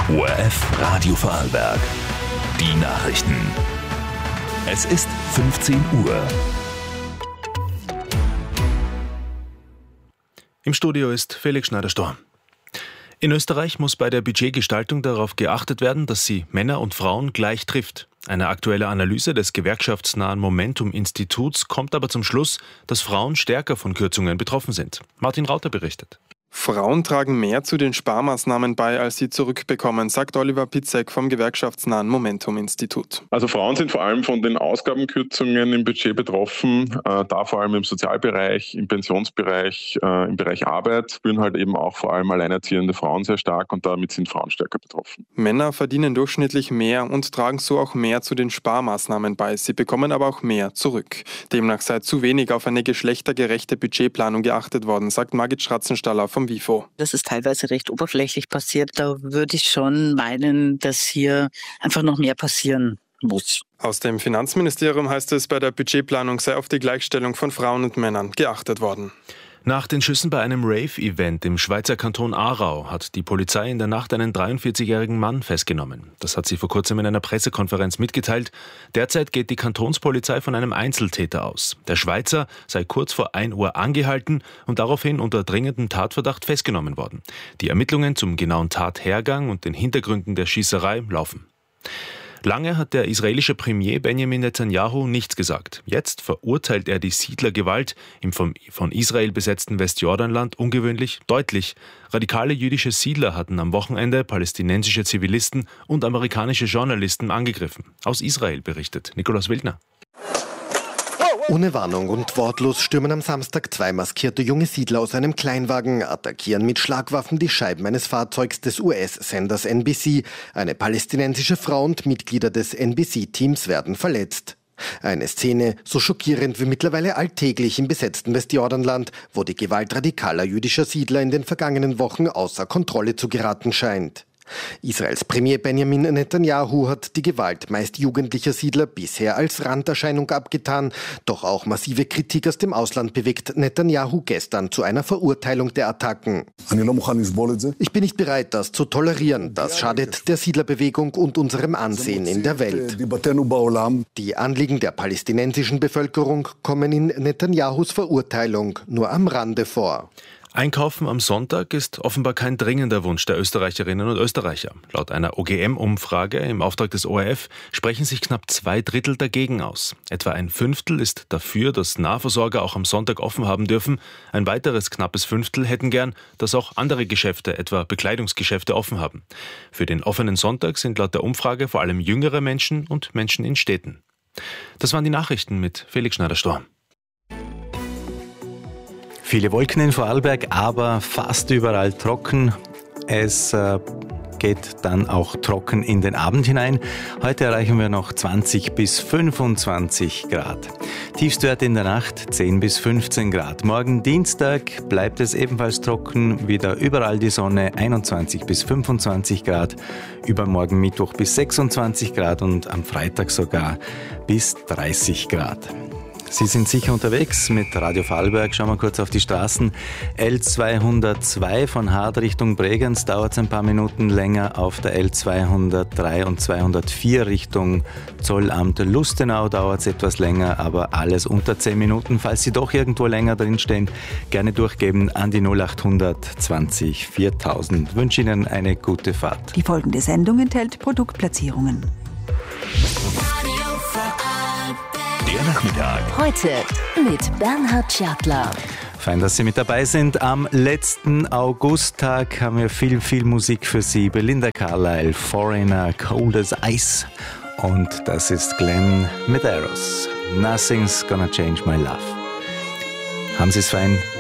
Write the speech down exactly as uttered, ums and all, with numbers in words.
O R F Radio Vorarlberg. Die Nachrichten. Es ist fünfzehn Uhr. Im Studio ist Felix Schneider-Storr. In Österreich muss bei der Budgetgestaltung darauf geachtet werden, dass sie Männer und Frauen gleich trifft. Eine aktuelle Analyse des gewerkschaftsnahen Momentum-Instituts kommt aber zum Schluss, dass Frauen stärker von Kürzungen betroffen sind. Martin Rauter berichtet. Frauen tragen mehr zu den Sparmaßnahmen bei, als sie zurückbekommen, sagt Oliver Pitzek vom gewerkschaftsnahen Momentum-Institut. Also Frauen sind vor allem von den Ausgabenkürzungen im Budget betroffen, äh, da vor allem im Sozialbereich, im Pensionsbereich, äh, im Bereich Arbeit, spüren halt eben auch vor allem alleinerziehende Frauen sehr stark und damit sind Frauen stärker betroffen. Männer verdienen durchschnittlich mehr und tragen so auch mehr zu den Sparmaßnahmen bei. Sie bekommen aber auch mehr zurück. Demnach sei zu wenig auf eine geschlechtergerechte Budgetplanung geachtet worden, sagt Margit Schratzenstaller vom W I F O. Das ist teilweise recht oberflächlich passiert. Da würde ich schon meinen, dass hier einfach noch mehr passieren muss. Aus dem Finanzministerium heißt es, bei der Budgetplanung sei auf die Gleichstellung von Frauen und Männern geachtet worden. Nach den Schüssen bei einem Rave-Event im Schweizer Kanton Aarau hat die Polizei in der Nacht einen dreiundvierzigjährigen Mann festgenommen. Das hat sie vor kurzem in einer Pressekonferenz mitgeteilt. Derzeit geht die Kantonspolizei von einem Einzeltäter aus. Der Schweizer sei kurz vor ein Uhr angehalten und daraufhin unter dringendem Tatverdacht festgenommen worden. Die Ermittlungen zum genauen Tathergang und den Hintergründen der Schießerei laufen. Lange hat der israelische Premier Benjamin Netanyahu nichts gesagt. Jetzt verurteilt er die Siedlergewalt im von Israel besetzten Westjordanland ungewöhnlich deutlich. Radikale jüdische Siedler hatten am Wochenende palästinensische Zivilisten und amerikanische Journalisten angegriffen. Aus Israel berichtet Nikolaus Wildner. Ohne Warnung und wortlos stürmen am Samstag zwei maskierte junge Siedler aus einem Kleinwagen, attackieren mit Schlagwaffen die Scheiben eines Fahrzeugs des U S-Senders N B C. Eine palästinensische Frau und Mitglieder des N B C-Teams werden verletzt. Eine Szene so schockierend wie mittlerweile alltäglich im besetzten Westjordanland, wo die Gewalt radikaler jüdischer Siedler in den vergangenen Wochen außer Kontrolle zu geraten scheint. Israels Premier Benjamin Netanyahu hat die Gewalt meist jugendlicher Siedler bisher als Randerscheinung abgetan. Doch auch massive Kritik aus dem Ausland bewegt Netanyahu gestern zu einer Verurteilung der Attacken. Ich bin nicht bereit, das zu tolerieren. Das schadet der Siedlerbewegung und unserem Ansehen in der Welt. Die Anliegen der palästinensischen Bevölkerung kommen in Netanyahus Verurteilung nur am Rande vor. Einkaufen am Sonntag ist offenbar kein dringender Wunsch der Österreicherinnen und Österreicher. Laut einer O G M-Umfrage im Auftrag des O R F sprechen sich knapp zwei Drittel dagegen aus. Etwa ein Fünftel ist dafür, dass Nahversorger auch am Sonntag offen haben dürfen. Ein weiteres knappes Fünftel hätten gern, dass auch andere Geschäfte, etwa Bekleidungsgeschäfte, offen haben. Für den offenen Sonntag sind laut der Umfrage vor allem jüngere Menschen und Menschen in Städten. Das waren die Nachrichten mit Felix Schneider-Storr. Viele Wolken in Vorarlberg, aber fast überall trocken. Es äh, geht dann auch trocken in den Abend hinein. Heute erreichen wir noch zwanzig bis fünfundzwanzig Grad. Tiefstwerte in der Nacht zehn bis fünfzehn Grad. Morgen Dienstag bleibt es ebenfalls trocken, wieder überall die Sonne, einundzwanzig bis fünfundzwanzig Grad. Übermorgen Mittwoch bis sechsundzwanzig Grad und am Freitag sogar bis dreißig Grad. Sie sind sicher unterwegs mit Radio Vorarlberg. Schauen wir kurz auf die Straßen. L zweihundertzwei von Hard Richtung Bregenz dauert es ein paar Minuten länger. Auf der L zweihundertdrei und zweihundertvier Richtung Zollamt Lustenau dauert es etwas länger, aber alles unter zehn Minuten. Falls Sie doch irgendwo länger drinstehen, gerne durchgeben an die null achthundert zwanzig viertausend. Ich wünsche Ihnen eine gute Fahrt. Die folgende Sendung enthält Produktplatzierungen. Der Nachmittag. Heute mit Bernhard Schertler. Fein, dass Sie mit dabei sind. Am letzten Augusttag haben wir viel, viel Musik für Sie. Belinda Carlisle, Foreigner, Cold as Ice. Und das ist Glenn Medeiros. Nothing's gonna change my love. Haben Sie es fein?